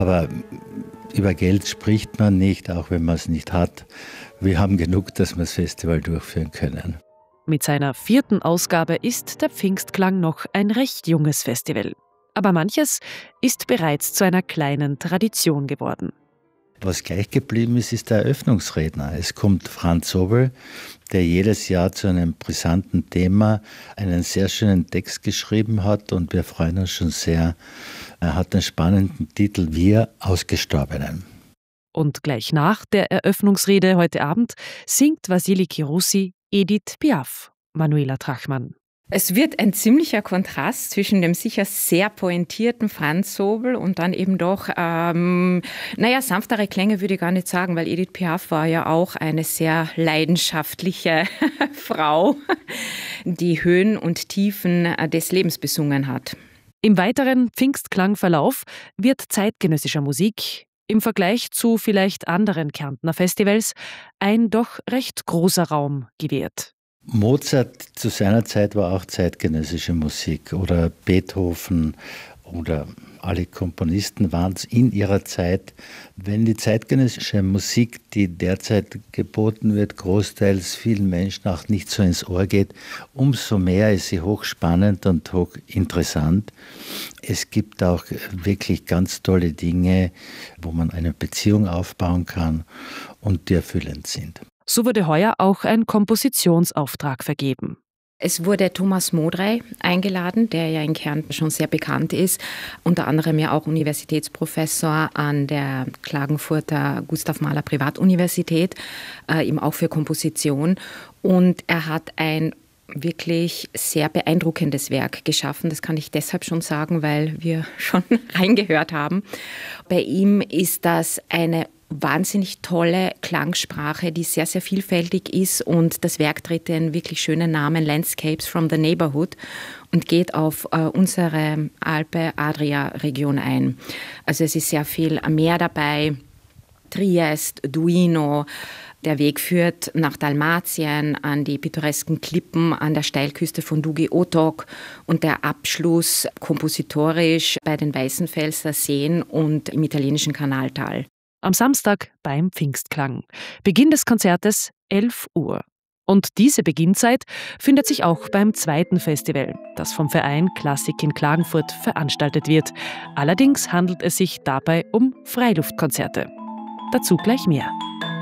Aber über Geld spricht man nicht, auch wenn man es nicht hat. Wir haben genug, dass wir das Festival durchführen können. Mit seiner 4. Ausgabe ist der Pfingstklang noch ein recht junges Festival. Aber manches ist bereits zu einer kleinen Tradition geworden. Was gleich geblieben ist, ist der Eröffnungsredner. Es kommt Franz Sobel, der jedes Jahr zu einem brisanten Thema einen sehr schönen Text geschrieben hat und wir freuen uns schon sehr. Er hat den spannenden Titel Wir Ausgestorbenen. Und gleich nach der Eröffnungsrede heute Abend singt Wassily Kirussi Edith Piaf, Manuela Trachmann. Es wird ein ziemlicher Kontrast zwischen dem sicher sehr pointierten Franz Sobel und dann eben doch, sanftere Klänge würde ich gar nicht sagen, weil Edith Piaf war ja auch eine sehr leidenschaftliche Frau, die Höhen und Tiefen des Lebens besungen hat. Im weiteren Pfingstklangverlauf wird zeitgenössischer Musik im Vergleich zu vielleicht anderen Kärntner Festivals ein doch recht großer Raum gewährt. Mozart zu seiner Zeit war auch zeitgenössische Musik oder Beethoven oder alle Komponisten waren es in ihrer Zeit. Wenn die zeitgenössische Musik, die derzeit geboten wird, großteils vielen Menschen auch nicht so ins Ohr geht, umso mehr ist sie hochspannend und hochinteressant. Es gibt auch wirklich ganz tolle Dinge, wo man eine Beziehung aufbauen kann und die erfüllend sind. So wurde heuer auch ein Kompositionsauftrag vergeben. Es wurde Thomas Modrey eingeladen, der ja in Kärnten schon sehr bekannt ist, unter anderem ja auch Universitätsprofessor an der Klagenfurter Gustav Mahler Privatuniversität, eben auch für Komposition. Und er hat ein wirklich sehr beeindruckendes Werk geschaffen. Das kann ich deshalb schon sagen, weil wir schon reingehört haben. Bei ihm ist das eine wahnsinnig tolle Klangsprache, die sehr, sehr vielfältig ist und das Werk trägt den wirklich schönen Namen Landscapes from the Neighborhood und geht auf unsere Alpe-Adria-Region ein. Also es ist sehr viel Meer dabei, Triest, Duino. Der Weg führt nach Dalmatien, an die pittoresken Klippen an der Steilküste von Dugi Otok und der Abschluss kompositorisch bei den Weißenfelser Seen und im italienischen Kanaltal. Am Samstag beim Pfingstklang. Beginn des Konzertes 11 Uhr. Und diese Beginnzeit findet sich auch beim 2. Festival, das vom Verein Klassik in Klagenfurt veranstaltet wird. Allerdings handelt es sich dabei um Freiluftkonzerte. Dazu gleich mehr.